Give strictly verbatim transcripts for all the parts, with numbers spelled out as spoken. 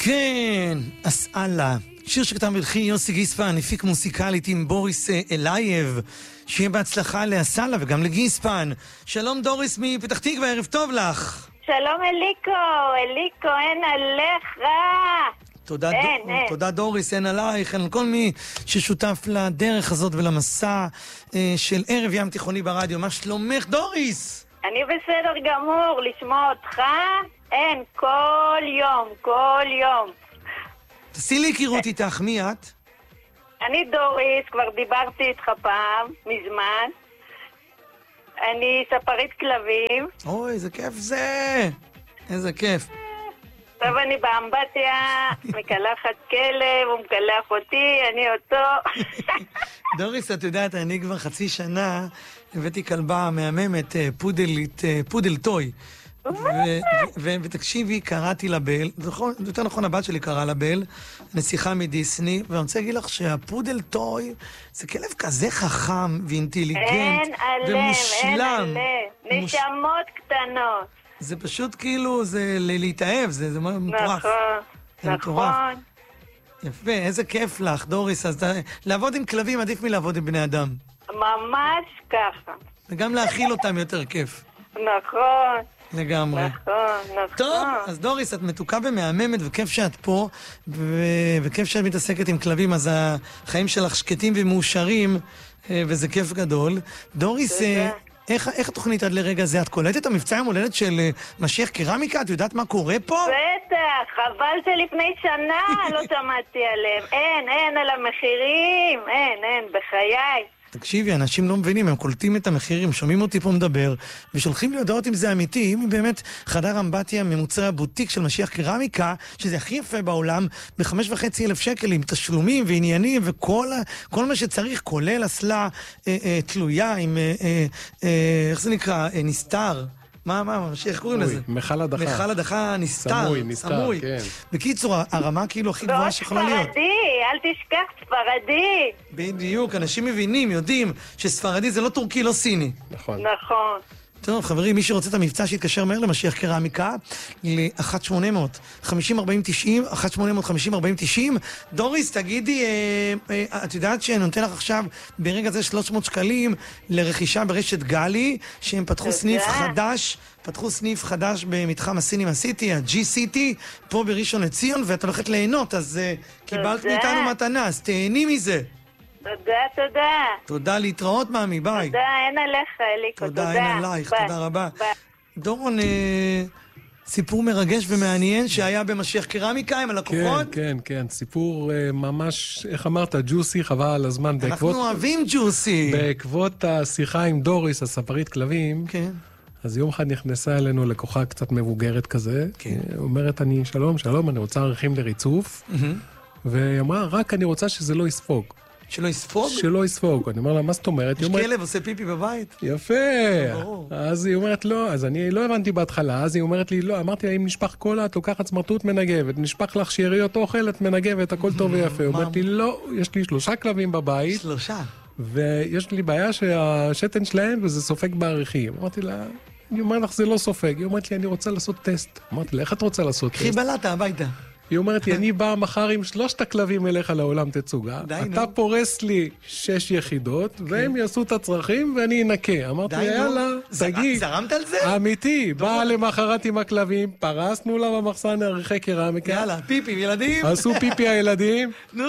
כן, אסאלה. שיר שכתב מלחין יוסי גיספן, הפיק מוסיקלית עם בוריס אלייב. שיהיה בהצלחה לאסאלה וגם לגיספן. שלום דוריס מפתח תקווה, ערב טוב לך. שלום אליקו, אליקו, אין עליך. תודה, אין, דור, אין. תודה דוריס, אין עלייך, אין כל מי ששותף לדרך הזאת ולמסע אה, של ערב ים תיכוני ברדיו. מה שלומך דוריס? אני בסדר גמור, לשמוע אותך, אין, כל יום, כל יום. תעשי לי היכרות איתך, מי את? אני דוריס, כבר דיברתי איתך פעם, מזמן. אני ספרית כלבים. אוי, איזה כיף זה! איזה כיף. עכשיו אני באמבטיה, מקלחת כלב, הוא מקלח אותי, אני אותו. דוריס, את יודעת, אני כבר חצי שנה הבאתי כלבה מהממת, פודלית, פודל טוי. ותקשיבי, קראתי לבל, יותר נכון הבת שלי קראה לבל, נסיכה מדיסני, ואני רוצה להגיד לך שהפודל טוי זה כלב כזה חכם ואינטליגנט ומושלם. נשמות קטנות. זה פשוט כאילו, זה להתאהב, זה מטורף. נכון, נכון. יפה, איזה כיף לך, דוריס. אז לעבוד עם כלבים עדיף מלעבוד עם בני אדם. ממש ככה. וגם להאכיל אותם יותר כיף. נכון. לגמרי. נכון, נכון. טוב, אז דוריס, את מתוקה ומהממת, וכיף שאת פה, ו- וכיף שאת מתעסקת עם כלבים, אז החיים שלך שקטים ומאושרים, וזה כיף גדול. דוריס, איך, איך התוכנית עד לרגע זה? את קולטת את המבצע יום הולדת של משיח קרמיקה? את יודעת מה קורה פה? בטח, חבל שלפני שנה לא שמעתי עליהם. אין, אין על המחירים, אין, אין, בחיי. תקשיבי, אנשים לא מבינים, הם קולטים את המחירים, שומעים אותי פה מדבר, ושולחים לי הודעות אם זה אמיתי, אם באמת חדר אמבטיה ממוצרי הבוטיק של משיח קרמיקה, שזה הכי יפה בעולם, בחמש וחצי אלף שקל, עם תשלומים ועניינים, וכל כל מה שצריך, כולל אסלה אה, אה, תלויה עם, אה, אה, איך זה נקרא, אה, נסתר. מה, מה, איך קוראים לזה? מחל הדחה. מחל הדחה נסתר. סמוי, נסתר, כן. בקיצור, הרמה כאילו הכי גבוהה שיכולה להיות. ספרדי, אל תשכח ספרדי. בדיוק, אנשים מבינים, יודעים שספרדי זה לא טורקי, לא סיני. נכון. נכון. טוב, חברים, מי שרוצה את המבצע שיתקשר מהר למשיח קרמיקה, ל-אחת שמונה אפס אפס חמישים ארבעים תשעים, אחת שמונה אפס אפס חמישים ארבעים תשעים. דוריס, תגידי, אה, אה, את יודעת שנותן לך עכשיו ברגע זה שלוש מאות שקלים לרכישה ברשת גלי, שהם פתחו סניף חדש, פתחו סניף חדש במתחם הסינימה סיטי, הג'י סיטי, פה בראשון לציון, ואת הולכת ליהנות, אז אה, קיבלת מאיתנו מתנה, אז תהני מזה. תודה, תודה. תודה, להתראות, מאמי, ביי. תודה, אין עליך, אליקו, תודה. תודה, אין עלייך, ביי. תודה רבה. ביי. דורון, אה, סיפור מרגש ומעניין שהיה במשיח קרמיקה עם הלקוחות. כן, כן, כן, סיפור אה, ממש, איך אמרת, ג'וסי, חבל על הזמן. אנחנו בעקבות, אוהבים ג'וסי. בעקבות השיחה עם דוריס, הספרית כלבים, כן. אז יום אחד נכנסה אלינו לקוחה קצת מבוגרת כזה, כן. אומרת, אני, שלום, שלום, אני רוצה ערכים לריצוף, והיא אמרה, רק אני רוצה שזה לא יספוג. שלא יספוג? שלא יספוג. אני אומר לה, מה זאת אומרת? יש כלב עושה פיפי בבית? יפה. ברור. אז היא אומרת, לא, אז אני לא הבנתי בהתחלה, אז היא אומרת לי, לא, אמרתי לה, אם נשפך קולה, את לוקחת סמרטוט מנגבת, נשפך לך שאריות אוכל, את מנגבת, הכל טוב ויפה. היא אומרת לי, לא, יש לי שלושה כלבים בבית, שלושה. ויש לי בעיה שהשתן שלהם, וזה סופג בעריכים. אמרתי לה, אני אומר לך, זה לא סופג. היא אומרת לי, אני רוצה לעשות טסט. אמרתי לה, איך את רוצה לעשות קחי טסט? בלטה הביתה. היא אומרת לי, אני באה מחר עם שלושת הכלבים אליך לעולם תצוגה, אתה פורס לי שש יחידות, והם יעשו את הצרכים ואני אנקה. אמרתי לי, יאללה, תגיד. זרמת על זה? אמיתי, באה למחרת עם הכלבים, פרסנו לה במחסן עריכי קרמיקה. יאללה, פיפי, ילדים. עשו פיפי הילדים, נו.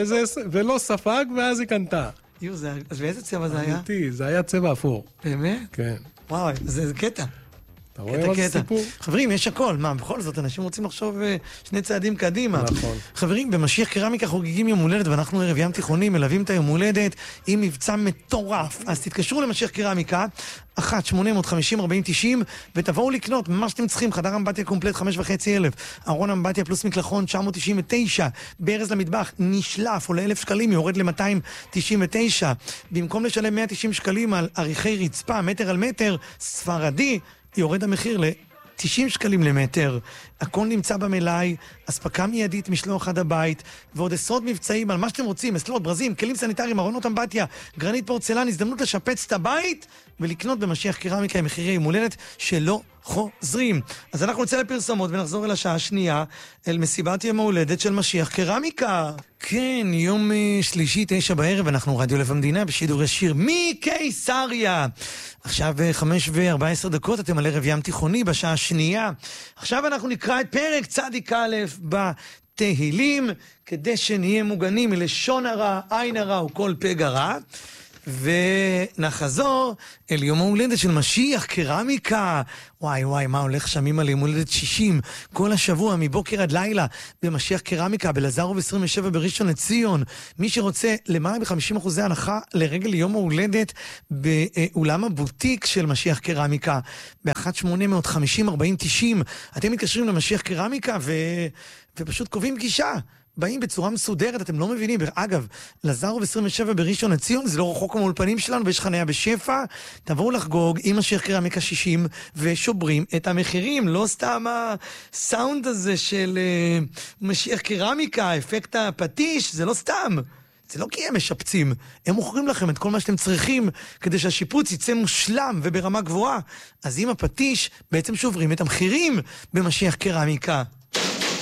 ולא ספג, ואז היא קנתה. יו, אז באיזה צבע זה היה? אמיתי, זה היה צבע אפור. באמת? כן. וואו, זה קטע. אתה רואה מה זה סיפור? חברים, יש הכל. מה, בכל זאת, אנשים רוצים לחשוב שני צעדים קדימה. נכון. חברים, במשיח קרמיקה חוגגים יום הולדת, ואנחנו ערב ים תיכוני מלווים את היום הולדת עם מבצע מטורף. אז תתקשרו למשיח קרמיקה, אחת שמונה אפס אפס חמישים ארבעים תשעים, ותבואו לקנות מה שאתם צריכים. חדר אמבטיה קומפלט חמש וחצי אלף, ארון אמבטיה פלוס מקלחון תשע מאות תשעים ותשע, ברז למטבח נשלף, עולה אלף שקלים, יורד ל-מאתיים תשעים ותשע. במקום לשלם מאה ותשעים שקלים על עריכי רצפה, מטר על מטר, ספרדי, יורד המחיר ל-תשעים שקלים למטר. הכל נמצא במלאי, אספקה מיידית, משלוח עד הבית, ועוד עשרות מבצעים על מה שאתם רוצים, מסלות, ברזים, כלים סניטריים, ארונות אמבטיה, גרנית פורצלן, הזדמנות לשפץ את הבית ולקנות במשיח קרמיקה עם מחירי יום הולדת שלא חוזרים. אז אנחנו נצא לפרסומות ונחזור אל השעה השנייה, אל מסיבת יום ההולדת של משיח קרמיקה. כן, יום שלישי, תשע בערב, אנחנו רדיו לב המדינה בשידור ישיר מקיסריה. עכשיו חמש וארבע עשרה דקות, אתם על ערב ים תיכוני בשעה השנייה. עכשיו אנחנו נקרא את פרק צדיק א' בתהילים, כדי שנהיה מוגנים מלשון הרע, עין הרע וכל פגע רע. ונחזור אל יום ההולדת של משיח קרמיקה. וואי וואי, מה הולך שם עם על יום הולדת שישים כל השבוע מבוקר עד לילה במשיח קרמיקה בלזרוב עשרים ושבע בראשון לציון. מי שרוצה למעלה ב-חמישים אחוז הנחה לרגל יום ההולדת באולם הבוטיק של משיח קרמיקה ב-אחת שמונה אפס אפס חמישים ארבעים תשעים, אתם מתקשרים למשיח קרמיקה ו... ופשוט קובעים פגישה, באים בצורה מסודרת, אתם לא מבינים. אגב, לזרוב עשרים ושבע בראשון לציון, זה לא רחוק מהאולפנים שלנו, ויש חניה בשפע. תבואו לחגוג עם משיח קרמיקה שישים, ושוברים את המחירים. לא סתם הסאונד הזה של uh, משיח קרמיקה, אפקט הפטיש, זה לא סתם. זה לא כי הם משפצים, הם מוכרים לכם את כל מה שאתם צריכים, כדי שהשיפוץ יצא מושלם וברמה גבוהה. אז עם הפטיש, בעצם שוברים את המחירים במשיח קרמיקה.